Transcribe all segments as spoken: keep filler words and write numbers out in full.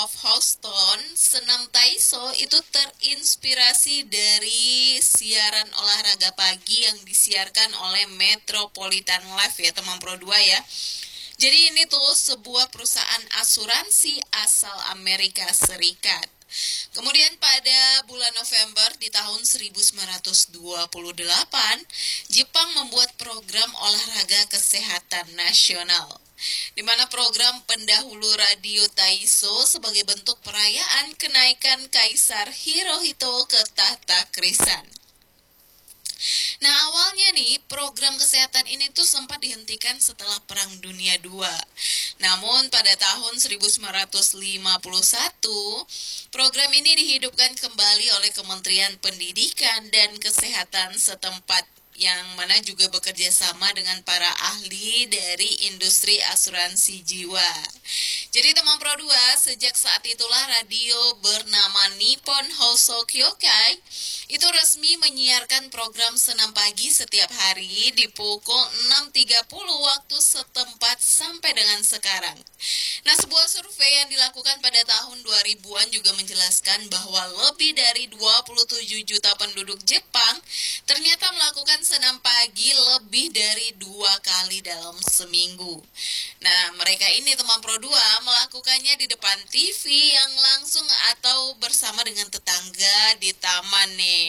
of Houston, senam Taiso itu terinspirasi dari siaran olahraga pagi yang disiarkan oleh Metropolitan Live ya teman Pro dua ya. Jadi ini tuh sebuah perusahaan asuransi asal Amerika Serikat. Kemudian pada bulan November di tahun seribu sembilan ratus dua puluh delapan, Jepang membuat program olahraga kesehatan nasional, di mana program pendahulu radio Taiso sebagai bentuk perayaan kenaikan Kaisar Hirohito ke tahta Krisan. Nah awalnya nih program kesehatan ini tuh sempat dihentikan setelah Perang Dunia kedua. Namun pada tahun seribu sembilan ratus lima puluh satu program ini dihidupkan kembali oleh Kementerian Pendidikan dan Kesehatan setempat, yang mana juga bekerja sama dengan para ahli dari industri asuransi jiwa. Jadi teman Pro dua, sejak saat itulah radio bernama Nippon Hoso Kyokai itu resmi menyiarkan program senam pagi setiap hari di pukul enam tiga puluh waktu setempat sampai dengan sekarang. Nah, sebuah survei yang dilakukan pada tahun dua ribuan juga menjelaskan bahwa lebih dari dua puluh tujuh juta penduduk Jepang ternyata melakukan senam pagi lebih dari dua kali dalam seminggu. Nah, mereka ini teman Pro dua melakukannya di depan T V yang langsung atau bersama dengan tetangga di taman nih.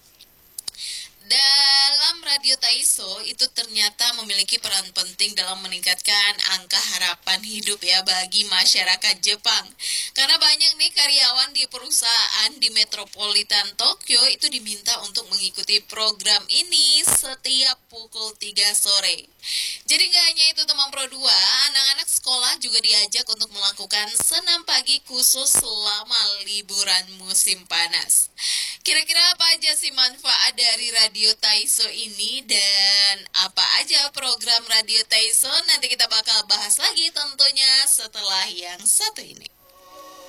Dalam radio Taiso itu ternyata memiliki peran penting dalam meningkatkan angka harapan hidup ya bagi masyarakat Jepang. Karena banyak nih karyawan di perusahaan di metropolitan Tokyo itu diminta untuk mengikuti program ini setiap pukul tiga sore. Jadi nggak hanya itu teman Pro dua, anak-anak sekolah juga diajak untuk melakukan senam pagi khusus selama liburan musim panas. Kira-kira apa aja sih manfaat dari radio Taiso ini dan apa aja program radio Taiso? Nanti kita bakal bahas lagi tentunya setelah yang satu ini.